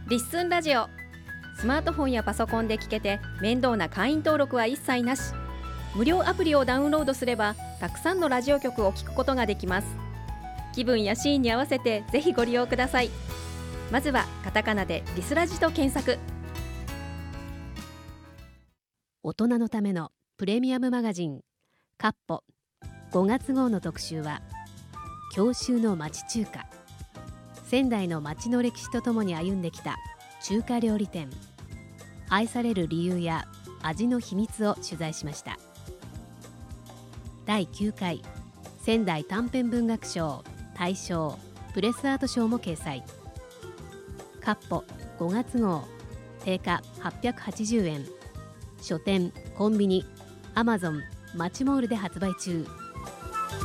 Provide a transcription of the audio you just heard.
リッスンラジオ。スマートフォンやパソコンで聞けて面倒な会員登録は一切なし。無料アプリをダウンロードすればたくさんのラジオ局を聞くことができます。気分やシーンに合わせてぜひご利用ください。まずはカタカナでリスラジと検索。 大人のためのプレミアムマガジンカッポ5月号の特集は郷愁の町中華。仙台の町の歴史とともに歩んできた中華料理店、愛される理由や味の秘密を取材しました。第9回仙台短編文学賞大賞プレスアート賞も掲載。カッポ5月号定価880円、書店、コンビニ、アマゾン、マチモールで発売中。